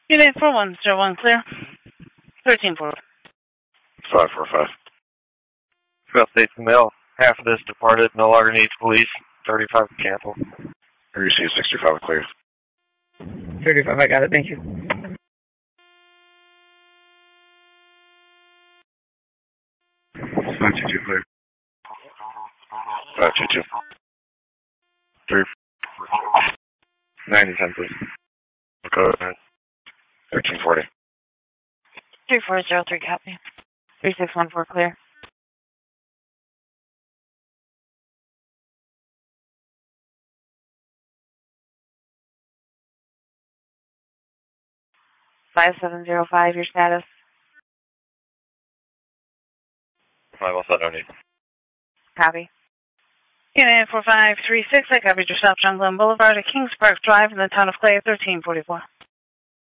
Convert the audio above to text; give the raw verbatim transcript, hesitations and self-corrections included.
Unit four one zero one clear. thirteen four. five four five. South States Mail. Half of this departed. No longer needs police. thirty-five cancel. Receive sixty-five clear. thirty-five, I got it. Thank you. five two two clear. five two two. three. ninety ten, please. Okay. thirteen forty. three four zero three, copy. three six one four, clear. five seven zero five, your status. five oh seven, need. Copy. Unit four five three six, I covered your stop John Glenn Boulevard at Kings Park Drive in the town of Clay, thirteen forty-four.